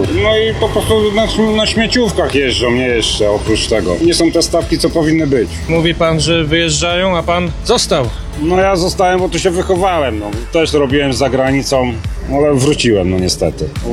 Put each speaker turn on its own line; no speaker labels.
No i po prostu na śmieciówkach jeżdżą, nie jeszcze oprócz tego. Nie są te stawki, co powinny być.
Mówi pan, że wyjeżdżają, a pan został.
No ja zostałem, bo tu się wychowałem, no. Też robiłem za granicą, ale wróciłem, no niestety.